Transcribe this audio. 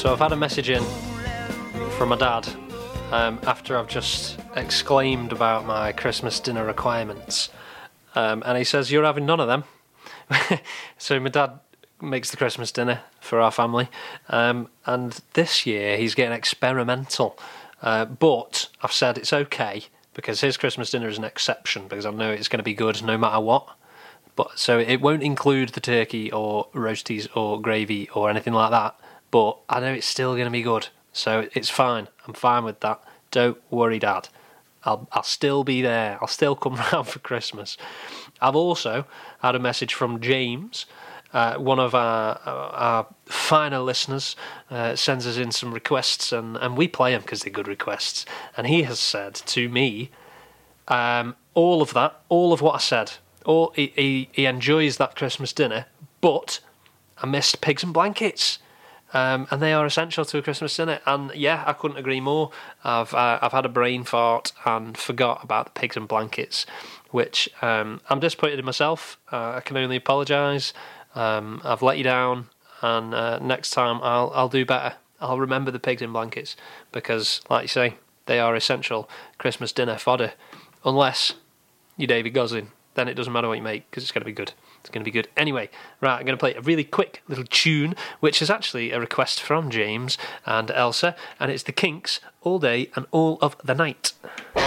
So I've had a message in from my dad after I've just exclaimed about my Christmas dinner requirements. And he says, you're having none of them. So my dad makes the Christmas dinner for our family. And this year he's getting experimental. But I've said it's okay because his Christmas dinner is an exception because I know it's going to be good no matter what. But so it won't include the turkey or roasties or gravy or anything like that. But I know it's still going to be good. So it's fine. I'm fine with that. Don't worry, Dad. I'll still be there. I'll still come round for Christmas. I've also had a message from James, one of our finer listeners, sends us in some requests, and we play them because they're good requests. And he has said to me, all of what I said, he enjoys that Christmas dinner, but I missed pigs and blankets. And they are essential to a Christmas dinner. And yeah, I couldn't agree more. I've had a brain fart and forgot about the pigs and blankets, which I'm disappointed in myself. I can only apologise. I've let you down, and next time I'll do better. I'll remember the pigs and blankets because, like you say, they are essential Christmas dinner fodder. Unless you're David Gosling, then it doesn't matter what you make because it's going to be good. It's going to be good. Anyway, right, I'm going to play a really quick little tune, which is actually a request from James and Elsa, and it's the Kinks, All Day and All of the Night.